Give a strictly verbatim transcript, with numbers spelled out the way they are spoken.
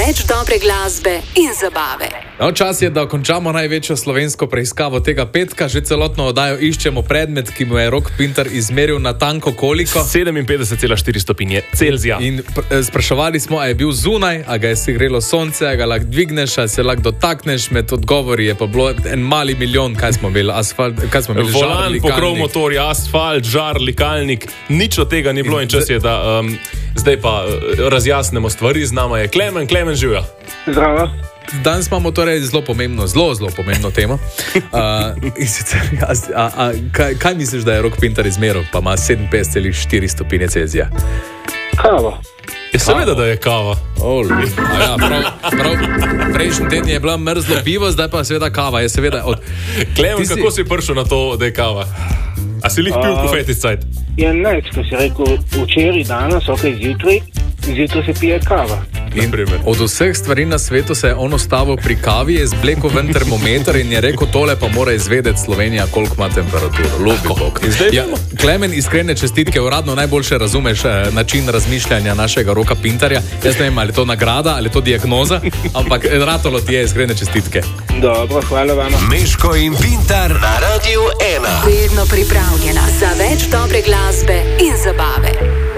več dobre glasbe in zabave. No, čas je, da končamo največjo slovensko preiskavo tega petka. Že celotno oddajo iščemo predmet, ki mu je Rok Pintar izmeril natanko koliko? sedeminpetdeset cela štiri stopinje Celzija. In pr- spraševali smo, a je bil zunaj, a ga je si grelo sonce, a ga lahko dvigneš, a se lahko dotakneš. Med odgovori je pa bilo en mali milijon, kaj smo imeli, asfalt, kaj smo imeli, Volan, žar, pokrov motorja, asfalt, žar, likalnik, nič od tega ni bilo in čas je, da um, zdaj pa uh, razjasnimo stvari. Z nama je Klemen, Klemen živja. Zdravo. Danes imamo torej zelo pomembno, zelo, zelo pomembno temo. Uh, in sicer, a, a, a, kaj, kaj misliš, da je Rok Pintar izmeril, pa ima sedeminpetdeset cela štiri stopinje Celzija? Kavo. Je seveda, da je kava. Oli. Ja, prav, prav, prejšnji teden je bila mrzlo pivo, zdaj pa seveda kava. Je seveda od... Klemen, si... kako si prišel na to, da je kava? A si lih pil uh, kofetic cajt? Ja, ne, ko si rekel včeraj, danes, ok, zjutraj, zjutraj se pije kava. In od vseh stvari na svetu se je on ustavil pri kavi, je zblekel ven termometer in je rekel, tole pa mora izvedeti Slovenija, koliko ima temperaturo. Ljubi Bog. Ja, Klemen, iskrene čestitke, uradno najboljše razumeš eh, način razmišljanja našega Roka Pintarja. Jaz ne vem, ali je to nagrada, ali je to diagnoza, ampak ratolo ti je, iskrene čestitke. Dobro, hvala vam. Meško in Pintar na Radiu ena. Vedno pripravljena za več dobre glasbe in zabave.